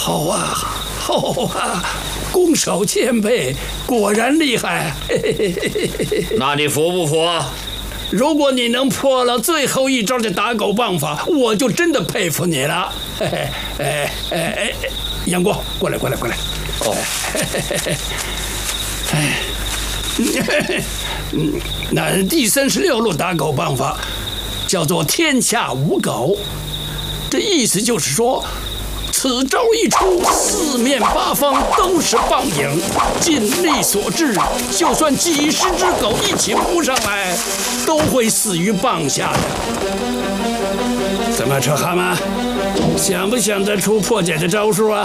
好啊，好啊，攻守兼备，果然厉害。 那你服不服啊？ 如果你能破了最后一招的打狗棒法，我就真的佩服你了。杨过，过来。 哦， 那第36路打狗棒法叫做天下无狗，这意思就是说，此招一出，四面八方都是棒影，尽力所至，就算几十只狗一起扑上来，都会死于棒下的。怎么，扯蛤蟆，想不想得出破解的招数啊？